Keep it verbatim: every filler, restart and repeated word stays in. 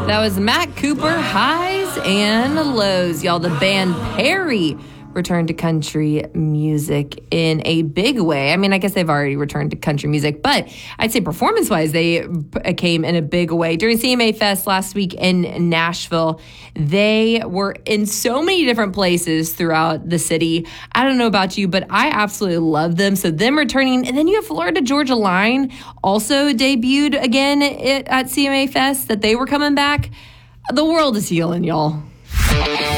That was Matt Cooper, Highs and Lows. Y'all, the band Perry returned to country music in a big way. I mean, I guess they've already returned to country music, but I'd say performance-wise, they came in a big way. During C M A Fest last week in Nashville, they were in so many different places throughout the city. I don't know about you, but I absolutely love them. So them returning, and then you have Florida Georgia Line also debuted again at C M A Fest, that they were coming back. The world is healing, y'all.